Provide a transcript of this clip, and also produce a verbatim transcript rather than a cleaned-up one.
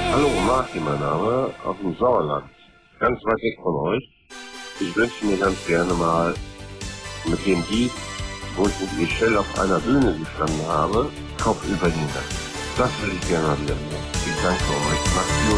Hallo, Martin, mein Name, aus dem Sauerland. Ganz weit weg von euch. Ich wünsche mir ganz gerne mal mit dem Lied, wo ich mit Michelle auf einer Bühne gestanden habe, Kopf über Hinter. Das würde ich gerne mal wieder hören. Ich danke euch. Macht's gut.